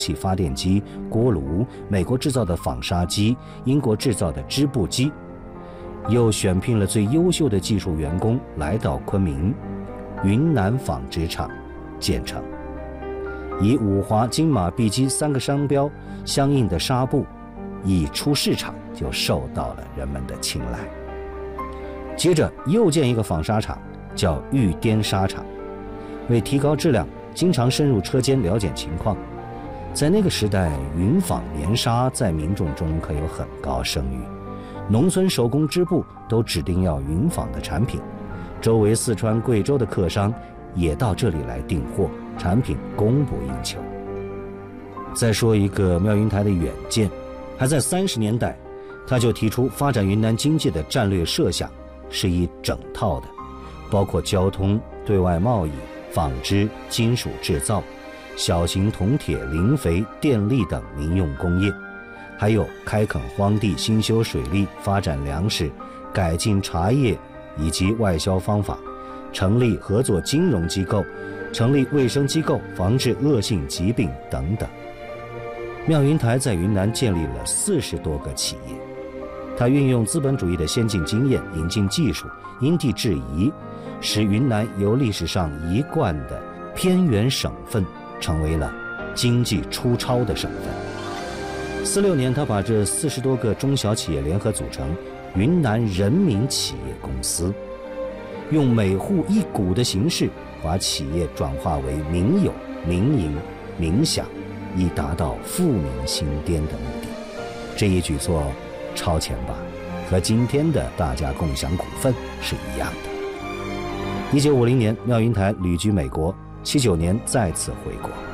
气发电机、锅炉，美国制造的纺纱机，英国制造的织布机，又选聘了最优秀的技术员工来到昆明云南纺织厂建成。以五华、金马、碧鸡3个商标相应的纱布一出市场就受到了人们的青睐。接着又建一个纺纱厂，叫玉滇纱厂。为提高质量，经常深入车间了解情况。在那个时代，云纺棉纱在民众中可有很高声誉，农村手工织布都指定要云纺的产品，周围四川、贵州的客商也到这里来订货，产品供不应求。再说一个妙云台的远见，还在30年代，他就提出发展云南经济的战略设想是一整套的，包括交通、对外贸易、纺织、金属制造、小型铜铁、磷肥、电力等民用工业，还有开垦荒地、兴修水利、发展粮食、改进茶叶以及外销方法，成立合作金融机构，成立卫生机构，防治恶性疾病等等。妙云台在云南建立了40多个企业，他运用资本主义的先进经验，引进技术，因地制宜，使云南由历史上一贯的偏远省份成为了经济出超的省份。46年，他把这40多个中小企业联合组成云南人民企业公司，用每户1股的形式把企业转化为民有、民营、民享，以达到富民兴颠的目的。这一举措超前吧，和今天的大家共享股份是一样的。1950年，妙云台旅居美国，79年再次回国。